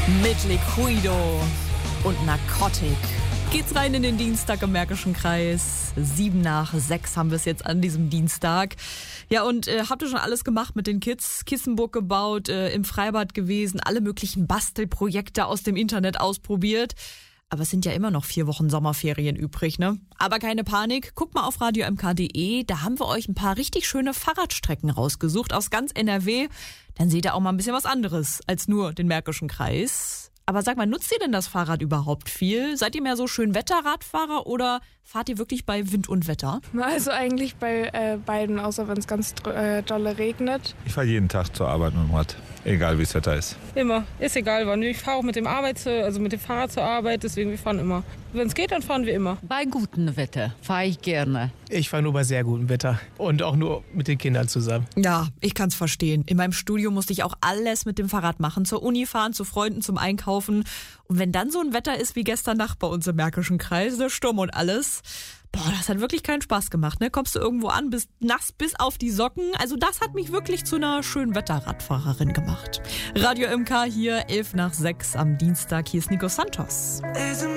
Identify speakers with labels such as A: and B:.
A: Mit Liquido und Narcotic geht's rein in den Dienstag im Märkischen Kreis. 7:07 haben wir es jetzt an diesem Dienstag. Ja, und habt ihr schon alles gemacht mit den Kids? Kissenburg gebaut, im Freibad gewesen, alle möglichen Bastelprojekte aus dem Internet ausprobiert. Aber es sind ja immer noch 4 Wochen Sommerferien übrig, ne? Aber keine Panik, guckt mal auf radiomk.de, da haben wir euch ein paar richtig schöne Fahrradstrecken rausgesucht aus ganz NRW. Dann seht ihr auch mal ein bisschen was anderes als nur den Märkischen Kreis. Aber sag mal, nutzt ihr denn das Fahrrad überhaupt viel? Seid ihr mehr so Schönwetter-Radfahrer oder fahrt ihr wirklich bei Wind und Wetter?
B: Also eigentlich bei beiden, außer wenn es ganz dolle regnet.
C: Ich fahre jeden Tag zur Arbeit mit dem Rad, egal wie das Wetter ist.
D: Immer, ist egal wann. Ich fahre auch mit dem Fahrrad zur Arbeit, deswegen wir fahren immer. Wenn es geht, dann fahren wir immer.
E: Bei gutem Wetter fahre ich gerne.
F: Ich fahre nur bei sehr gutem Wetter und auch nur mit den Kindern zusammen.
A: Ja, ich kann's verstehen. In meinem Studium musste ich auch alles mit dem Fahrrad machen. Zur Uni fahren, zu Freunden, zum Einkaufen. Und wenn dann so ein Wetter ist wie gestern Nacht bei uns im Märkischen Kreis, der Sturm und alles, das hat wirklich keinen Spaß gemacht, ne? Kommst du irgendwo an, bist nass bis auf die Socken. Also das hat mich wirklich zu einer schönen Wetterradfahrerin gemacht. Radio MK hier, 5:11 am Dienstag. Hier ist Nico Santos.